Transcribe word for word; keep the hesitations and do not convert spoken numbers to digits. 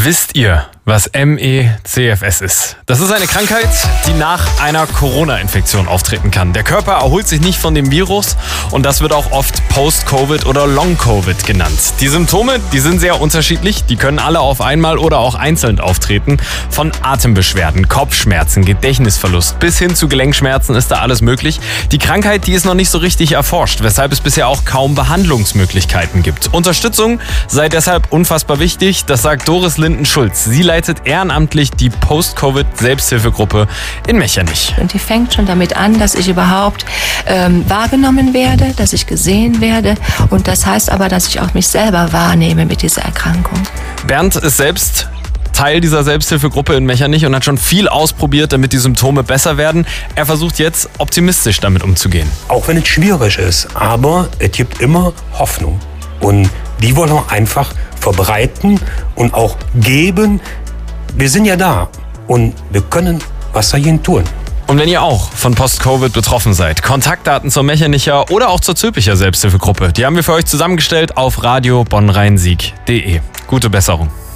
Wisst ihr, was M E C F S ist? Das ist eine Krankheit, die nach einer Corona-Infektion auftreten kann. Der Körper erholt sich nicht von dem Virus und das wird auch oft Post-Covid oder Long-Covid genannt. Die Symptome, die sind sehr unterschiedlich. Die können alle auf einmal oder auch einzeln auftreten. Von Atembeschwerden, Kopfschmerzen, Gedächtnisverlust bis hin zu Gelenkschmerzen ist da alles möglich. Die Krankheit, die ist noch nicht so richtig erforscht, weshalb es bisher auch kaum Behandlungsmöglichkeiten gibt. Unterstützung sei deshalb unfassbar wichtig, das sagt Doris Linden-Schulz. Sie leitet ehrenamtlich die Post-Covid-Selbsthilfegruppe in Mechernich. Und die fängt schon damit an, dass ich überhaupt ähm, wahrgenommen werde, dass ich gesehen werde. Und das heißt aber, dass ich auch mich selber wahrnehme mit dieser Erkrankung. Bernd ist selbst Teil dieser Selbsthilfegruppe in Mechernich und hat schon viel ausprobiert, damit die Symptome besser werden. Er versucht jetzt, optimistisch damit umzugehen. Auch wenn es schwierig ist, aber es gibt immer Hoffnung. Und die wollen wir einfach verbreiten und auch geben. Wir sind ja da und wir können was dagegen tun. Und wenn ihr auch von Post-Covid betroffen seid, Kontaktdaten zur Mechernicher oder auch zur Zülpicher Selbsthilfegruppe, die haben wir für euch zusammengestellt auf radio bonn rhein sieg punkt de. Gute Besserung.